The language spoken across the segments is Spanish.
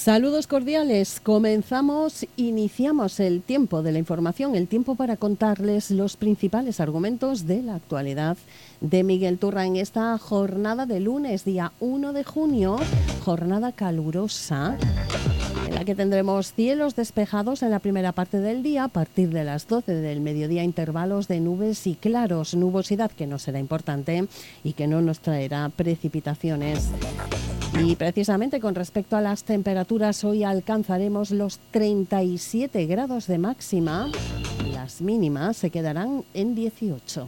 Saludos cordiales. Iniciamos el tiempo de la información, el tiempo para contarles los principales argumentos de la actualidad de Miguel Turra en esta jornada de lunes, día 1 de junio, jornada calurosa, en la que tendremos cielos despejados en la primera parte del día. A partir de las 12 del mediodía, intervalos de nubes y claros, nubosidad que no será importante y que no nos traerá precipitaciones. Y precisamente con respecto a las temperaturas, hoy alcanzaremos los 37 grados de máxima. Las mínimas se quedarán en 18.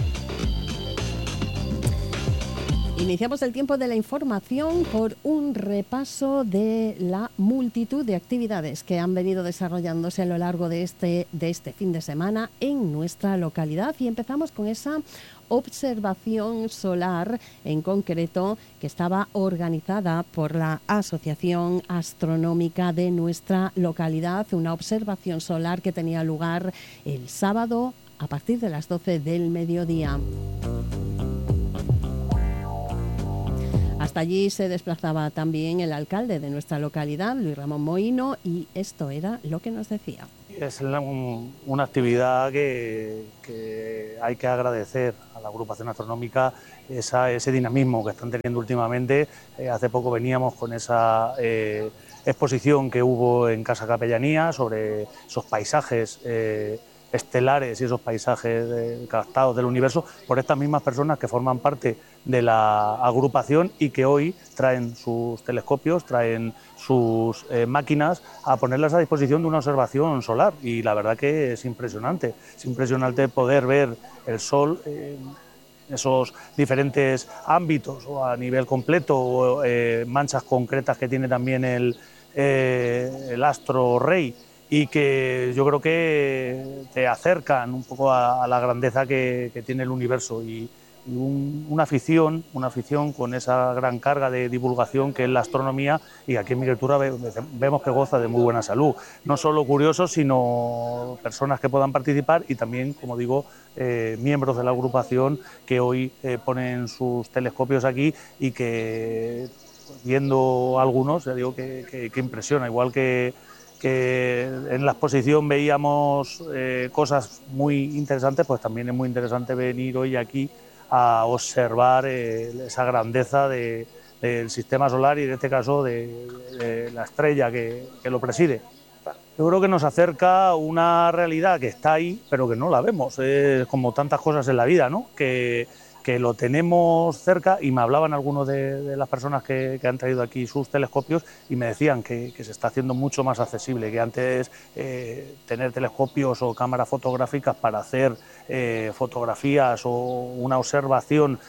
Iniciamos el tiempo de la información por un repaso de la multitud de actividades que han venido desarrollándose a lo largo de este fin de semana en nuestra localidad, y empezamos con esa observación solar, en concreto, que estaba organizada por la Asociación Astronómica de nuestra localidad, una observación solar que tenía lugar el sábado a partir de las 12 del mediodía. Hasta allí se desplazaba también el alcalde de nuestra localidad, Luis Ramón Mohino, y esto era lo que nos decía. Es una actividad que hay que agradecer a la agrupación astronómica, ese dinamismo que están teniendo últimamente. Hace poco veníamos con esa exposición que hubo en Casa Capellanía sobre esos paisajes estelares y esos paisajes captados del universo por estas mismas personas que forman parte de la agrupación y que hoy traen sus telescopios, traen sus máquinas a ponerlas a disposición de una observación solar, y la verdad que es impresionante poder ver el Sol en esos diferentes ámbitos o a nivel completo, o manchas concretas que tiene también el astro rey, y que yo creo que te acercan un poco a la grandeza que tiene el universo, y una afición con esa gran carga de divulgación que es la astronomía, y aquí en Miguel Turra vemos que goza de muy buena salud. No solo curiosos, sino personas que puedan participar, y también, como digo, miembros de la agrupación que hoy ponen sus telescopios aquí, y que, viendo algunos, ya digo que impresiona, igual que en la exposición veíamos cosas muy interesantes, pues también es muy interesante venir hoy aquí a observar esa grandeza del sistema solar, y en este caso de la estrella que lo preside. Yo creo que nos acerca una realidad que está ahí, pero que no la vemos. Es como tantas cosas en la vida, ¿no? Que lo tenemos cerca, y me hablaban algunos de las personas que han traído aquí sus telescopios, y me decían que se está haciendo mucho más accesible, que antes tener telescopios o cámaras fotográficas para hacer fotografías o una observación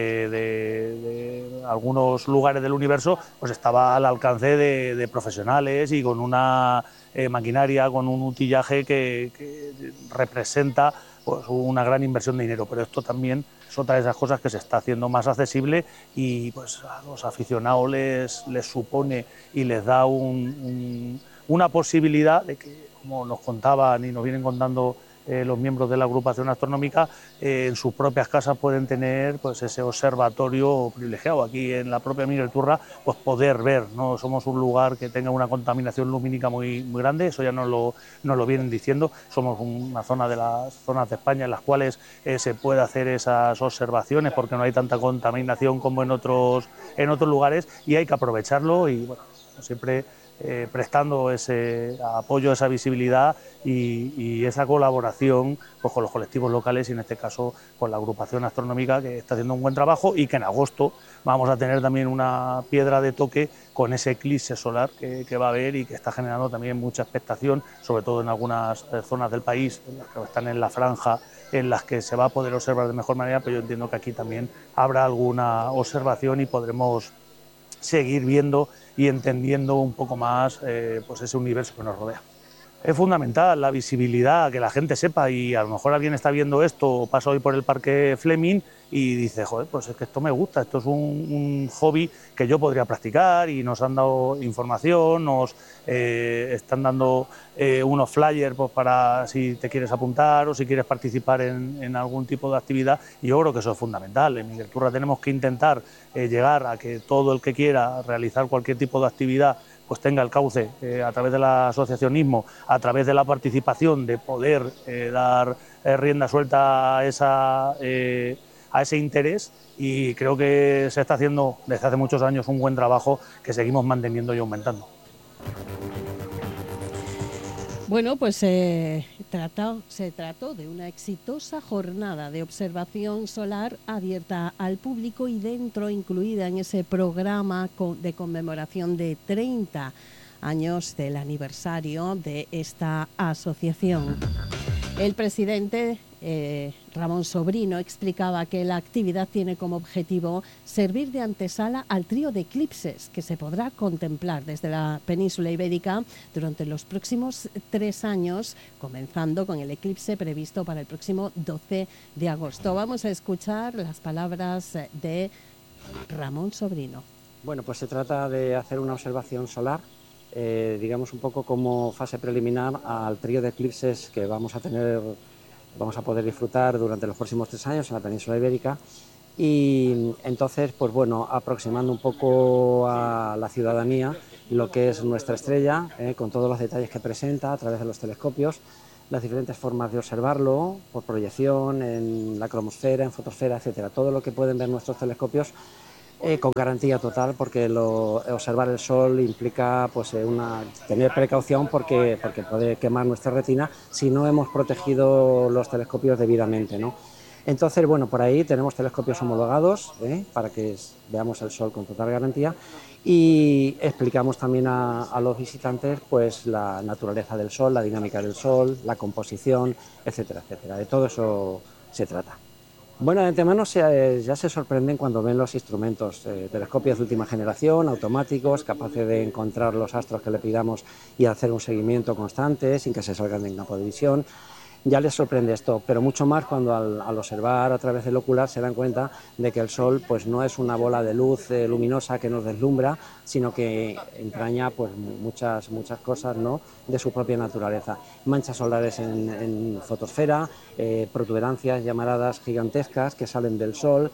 de algunos lugares del universo, pues estaba al alcance de profesionales y con una maquinaria, con un utillaje que representa pues una gran inversión de dinero, pero esto también es otra de esas cosas que se está haciendo más accesible, y pues a los aficionados les supone y les da una posibilidad de que, como nos contaban y nos vienen contando los miembros de la agrupación astronómica, en sus propias casas pueden tener pues ese observatorio privilegiado. Aquí en la propia Miguel Turra, pues poder ver, no somos un lugar que tenga una contaminación lumínica muy grande, eso ya nos lo vienen diciendo. Somos una zona de las zonas de España en las cuales se puede hacer esas observaciones porque no hay tanta contaminación como en otros lugares, y hay que aprovecharlo, y bueno, siempre prestando ese apoyo, esa visibilidad y esa colaboración pues con los colectivos locales, y en este caso con la agrupación astronómica, que está haciendo un buen trabajo, y que en agosto vamos a tener también una piedra de toque con ese eclipse solar que va a haber, y que está generando también mucha expectación, sobre todo en algunas zonas del país, en las que están en la franja en las que se va a poder observar de mejor manera, pero yo entiendo que aquí también habrá alguna observación y podremos seguir viendo y entendiendo un poco más pues ese universo que nos rodea. Es fundamental la visibilidad, que la gente sepa, y a lo mejor alguien está viendo esto o pasa hoy por el Parque Fleming y dice, joder, pues es que esto me gusta, esto es un hobby que yo podría practicar, y nos han dado información, nos están dando unos flyers pues, para si te quieres apuntar o si quieres participar en algún tipo de actividad, y yo creo que eso es fundamental. En Miguel Turra tenemos que intentar llegar a que todo el que quiera realizar cualquier tipo de actividad pues tenga el cauce a través del asociacionismo, a través de la participación, de poder dar rienda suelta a ese interés, y creo que se está haciendo desde hace muchos años un buen trabajo que seguimos manteniendo y aumentando. Bueno, pues se trató de una exitosa jornada de observación solar abierta al público y dentro incluida en ese programa de conmemoración de 30 años del aniversario de esta asociación. El presidente Ramón Sobrino explicaba que la actividad tiene como objetivo servir de antesala al trío de eclipses que se podrá contemplar desde la península ibérica durante los próximos 3 años, comenzando con el eclipse previsto para el próximo 12 de agosto. Vamos a escuchar las palabras de Ramón Sobrino. Bueno, pues se trata de hacer una observación solar, digamos un poco como fase preliminar al trío de eclipses que vamos a poder disfrutar durante los próximos 3 años en la península ibérica, y entonces, pues bueno, aproximando un poco a la ciudadanía lo que es nuestra estrella, con todos los detalles que presenta a través de los telescopios, las diferentes formas de observarlo, por proyección, en la cromosfera, en fotosfera, etcétera, todo lo que pueden ver nuestros telescopios. Con garantía total, porque observar el sol implica pues, tener precaución porque puede quemar nuestra retina si no hemos protegido los telescopios debidamente, ¿no? Entonces, bueno, por ahí tenemos telescopios homologados para que veamos el sol con total garantía, y explicamos también a los visitantes pues, la naturaleza del sol, la dinámica del sol, la composición, etcétera, etcétera. De todo eso se trata. Bueno, de antemano ya se sorprenden cuando ven los instrumentos, telescopios de última generación, automáticos, capaces de encontrar los astros que le pidamos y hacer un seguimiento constante sin que se salgan del campo de visión. Ya les sorprende esto, pero mucho más cuando al observar a través del ocular se dan cuenta de que el Sol pues, no es una bola de luz luminosa que nos deslumbra, sino que entraña pues, muchas cosas, ¿no?, de su propia naturaleza. Manchas solares en fotosfera, protuberancias, llamaradas gigantescas que salen del Sol,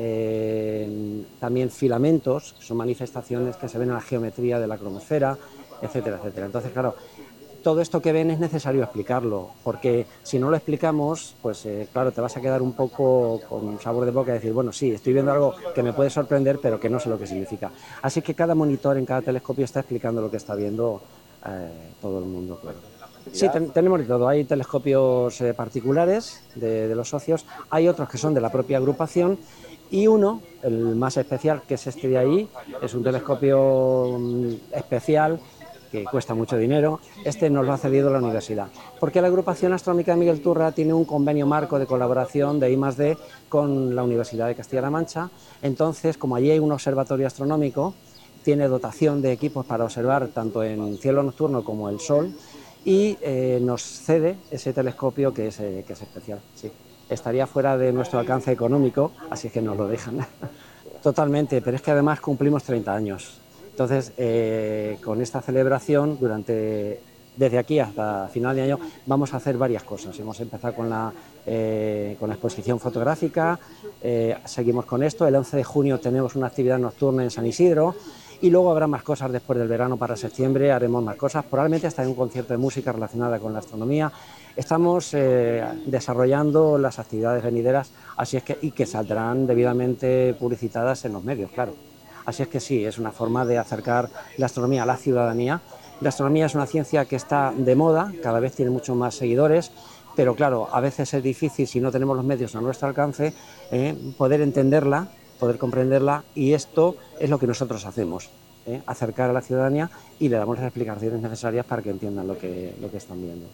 también filamentos, que son manifestaciones que se ven en la geometría de la cromosfera, etcétera, etcétera. Entonces, claro, todo esto que ven es necesario explicarlo, porque si no lo explicamos, pues claro, te vas a quedar un poco con un sabor de boca y decir, bueno, sí, estoy viendo algo que me puede sorprender, pero que no sé lo que significa. Así que cada monitor en cada telescopio está explicando lo que está viendo todo el mundo, claro. Sí, tenemos de todo. Hay telescopios particulares de los socios, hay otros que son de la propia agrupación, y uno, el más especial, que es este de ahí, es un telescopio especial que cuesta mucho dinero. Este nos lo ha cedido la universidad, porque la agrupación astronómica Miguel Turra tiene un convenio marco de colaboración de I+D con la Universidad de Castilla-La Mancha. Entonces, como allí hay un observatorio astronómico, tiene dotación de equipos para observar tanto en cielo nocturno como el sol, y nos cede ese telescopio que es especial. Sí. Estaría fuera de nuestro alcance económico, así es que nos lo dejan. Totalmente, pero es que además cumplimos 30 años. Entonces, con esta celebración, desde aquí hasta final de año, vamos a hacer varias cosas. Hemos empezado con la exposición fotográfica, seguimos con esto. El 11 de junio tenemos una actividad nocturna en San Isidro, y luego habrá más cosas después del verano. Para septiembre haremos más cosas, probablemente hasta un concierto de música relacionada con la astronomía. Estamos desarrollando las actividades venideras, y que saldrán debidamente publicitadas en los medios, claro. Así es que sí, es una forma de acercar la astronomía a la ciudadanía. La astronomía es una ciencia que está de moda, cada vez tiene muchos más seguidores, pero claro, a veces es difícil, si no tenemos los medios a nuestro alcance, poder entenderla, poder comprenderla, y esto es lo que nosotros hacemos, acercar a la ciudadanía, y le damos las explicaciones necesarias para que entiendan lo que están viendo.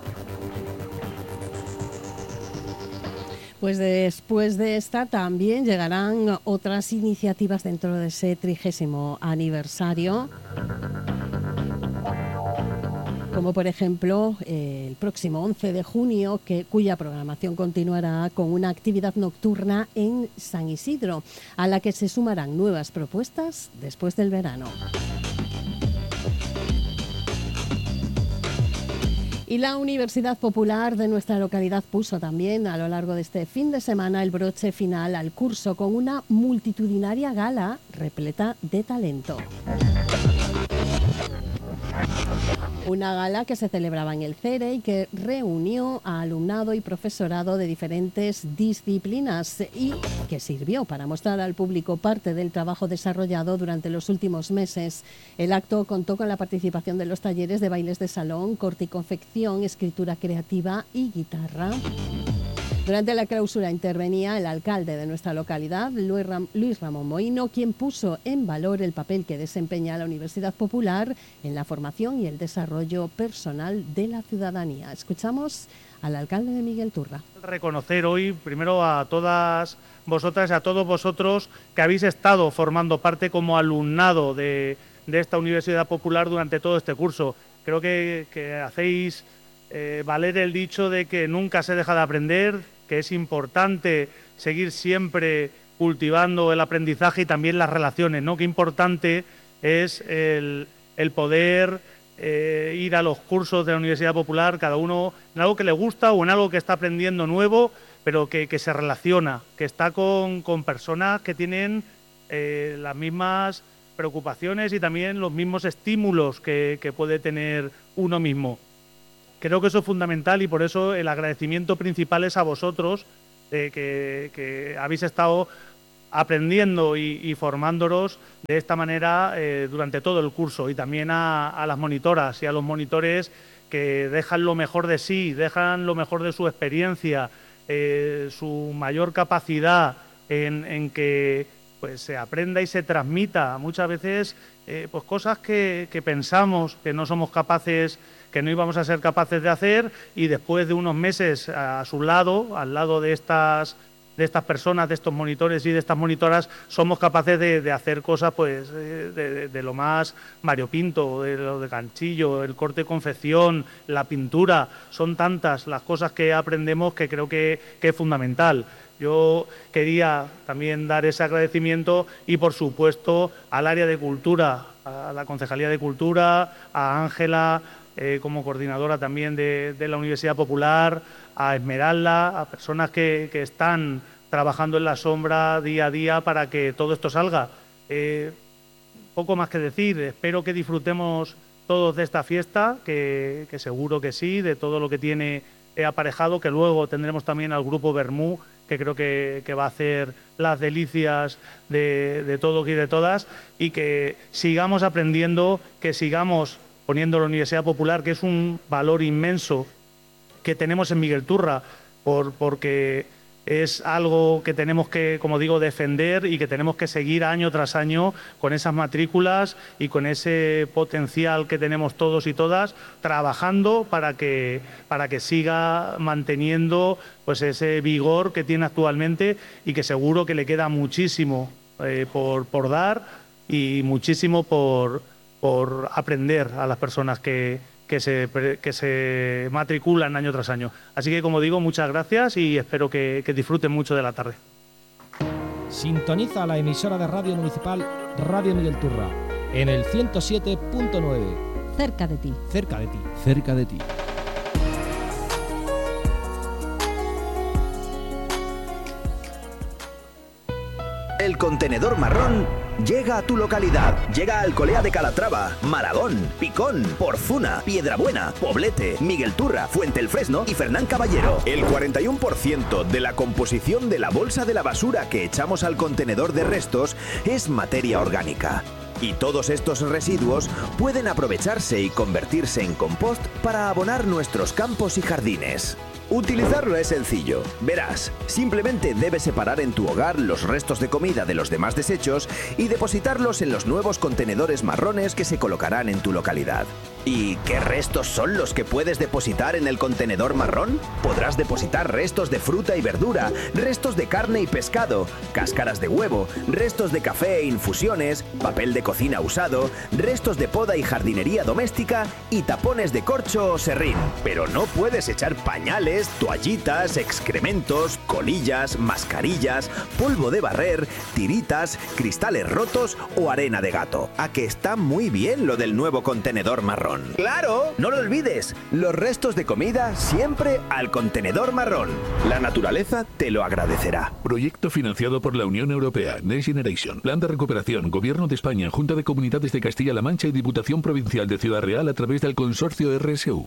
Pues después de esta también llegarán otras iniciativas dentro de ese 30º aniversario, como por ejemplo el próximo 11 de junio, cuya programación continuará con una actividad nocturna en San Isidro, a la que se sumarán nuevas propuestas después del verano. Y la Universidad Popular de nuestra localidad puso también a lo largo de este fin de semana el broche final al curso con una multitudinaria gala repleta de talento. Una gala que se celebraba en el CERE y que reunió a alumnado y profesorado de diferentes disciplinas y que sirvió para mostrar al público parte del trabajo desarrollado durante los últimos meses. El acto contó con la participación de los talleres de bailes de salón, corte y confección, escritura creativa y guitarra. Durante la clausura intervenía el alcalde de nuestra localidad, Luis Ramón Mohino, quien puso en valor el papel que desempeña la Universidad Popular en la formación y el desarrollo personal de la ciudadanía. Escuchamos al alcalde de Miguel Turra. Reconocer hoy primero a todas vosotras y a todos vosotros que habéis estado formando parte como alumnado de esta Universidad Popular durante todo este curso. Creo que hacéis valer el dicho de que nunca se deja de aprender, que es importante seguir siempre cultivando el aprendizaje y también las relaciones, ¿no? Qué importante es el poder ir a los cursos de la Universidad Popular, cada uno en algo que le gusta o en algo que está aprendiendo nuevo, pero que se relaciona, que está con personas que tienen las mismas preocupaciones y también los mismos estímulos que puede tener uno mismo. Creo que eso es fundamental y por eso el agradecimiento principal es a vosotros, que habéis estado aprendiendo y formándonos de esta manera durante todo el curso, y también a las monitoras y a los monitores que dejan lo mejor de sí, dejan lo mejor de su experiencia, su mayor capacidad en que pues se aprenda y se transmita muchas veces pues cosas que pensamos que no somos capaces, que no íbamos a ser capaces de hacer, y después de unos meses a su lado, al lado de estas personas, de estos monitores y de estas monitoras, somos capaces de hacer cosas pues de lo más variopinto, de lo de ganchillo, el corte de confección, la pintura. Son tantas las cosas que aprendemos que creo que es fundamental. Yo quería también dar ese agradecimiento y, por supuesto, al área de cultura, a la Concejalía de Cultura, a Ángela, como coordinadora también de la Universidad Popular, a Esmeralda, a personas que están trabajando en la sombra día a día para que todo esto salga. Poco más que decir, espero que disfrutemos todos de esta fiesta, que seguro que sí, de todo lo que tiene aparejado, que luego tendremos también al grupo Bermú, que creo que va a hacer las delicias de todos y de todas, y que sigamos aprendiendo, que sigamos poniendo la Universidad Popular, que es un valor inmenso que tenemos en Miguel Turra, porque es algo que tenemos que, como digo, defender y que tenemos que seguir año tras año con esas matrículas y con ese potencial que tenemos todos y todas, trabajando para que siga manteniendo pues ese vigor que tiene actualmente, y que seguro que le queda muchísimo por dar y muchísimo por aprender a las personas que se matriculan año tras año. Así que, como digo, muchas gracias y espero que disfruten mucho de la tarde. Sintoniza la emisora de radio municipal Radio Miguel Turra en el 107.9. Cerca de ti. Cerca de ti. Cerca de ti. El contenedor marrón llega a tu localidad. Llega a Alcolea de Calatrava, Maragón, Picón, Porzuna, Piedrabuena, Poblete, Miguel Turra, Fuente el Fresno y Fernán Caballero. El 41% de la composición de la bolsa de la basura que echamos al contenedor de restos es materia orgánica. Y todos estos residuos pueden aprovecharse y convertirse en compost para abonar nuestros campos y jardines. Utilizarlo es sencillo. Verás, simplemente debes separar en tu hogar los restos de comida de los demás desechos y depositarlos en los nuevos contenedores marrones que se colocarán en tu localidad. ¿Y qué restos son los que puedes depositar en el contenedor marrón? Podrás depositar restos de fruta y verdura, restos de carne y pescado, cáscaras de huevo, restos de café e infusiones, papel de cocina usado, restos de poda y jardinería doméstica y tapones de corcho o serrín. Pero no puedes echar pañales, pañales, toallitas, excrementos, colillas, mascarillas, polvo de barrer, tiritas, cristales rotos o arena de gato. ¿A que está muy bien lo del nuevo contenedor marrón? ¡Claro! No lo olvides, los restos de comida siempre al contenedor marrón. La naturaleza te lo agradecerá. Proyecto financiado por la Unión Europea, Next Generation, Plan de Recuperación, Gobierno de España, Junta de Comunidades de Castilla-La Mancha y Diputación Provincial de Ciudad Real a través del consorcio RSU.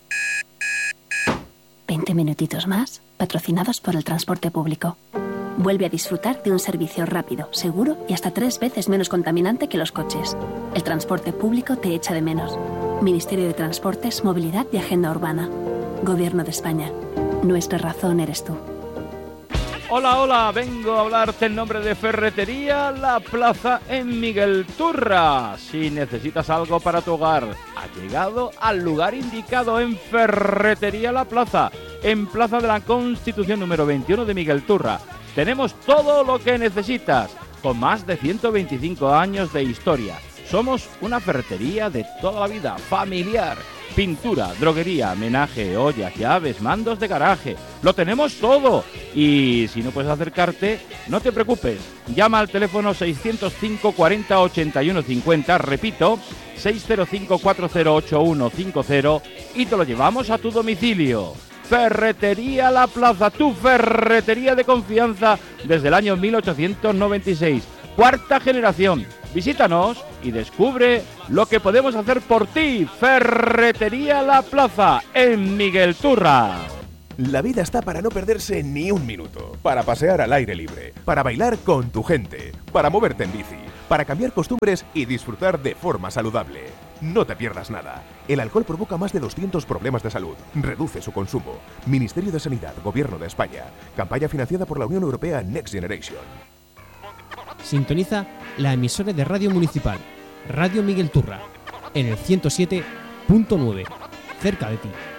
20 minutitos más, patrocinados por el transporte público. Vuelve a disfrutar de un servicio rápido, seguro y hasta 3 veces menos contaminante que los coches. El transporte público te echa de menos. Ministerio de Transportes, Movilidad y Agenda Urbana. Gobierno de España. Nuestra razón eres tú. Hola, hola, vengo a hablarte en nombre de Ferretería La Plaza en Miguel Turra. Si necesitas algo para tu hogar, ha llegado al lugar indicado en Ferretería La Plaza, en Plaza de la Constitución número 21 de Miguel Turra. Tenemos todo lo que necesitas, con más de 125 años de historia. Somos una ferretería de toda la vida, familiar. Pintura, droguería, menaje, ollas, llaves, mandos de garaje. Lo tenemos todo. Y si no puedes acercarte, no te preocupes. Llama al teléfono 605 40 81 50, repito, 605 4081 50 y te lo llevamos a tu domicilio. Ferretería La Plaza, tu ferretería de confianza desde el año 1896. 4ª generación. Visítanos y descubre lo que podemos hacer por ti. Ferretería La Plaza, en Miguel Turra. La vida está para no perderse ni un minuto. Para pasear al aire libre, para bailar con tu gente, para moverte en bici, para cambiar costumbres y disfrutar de forma saludable. No te pierdas nada. El alcohol provoca más de 200 problemas de salud. Reduce su consumo. Ministerio de Sanidad, Gobierno de España. Campaña financiada por la Unión Europea Next Generation. Sintoniza la emisora de Radio Municipal, Radio Miguel Turra, en el 107.9, cerca de ti.